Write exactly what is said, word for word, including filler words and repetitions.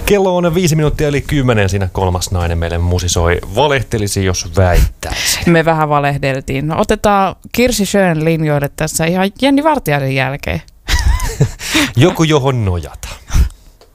Kello on viisi minuuttia eli kymmenen, siinä kolmas nainen meille musisoi. Valehtelisi, jos väittäisi. Me vähän valehdeltiin. No, otetaan Kirsi Schön linjoille tässä ihan Jenni Vartiaisen jälkeen. Joku johon nojata.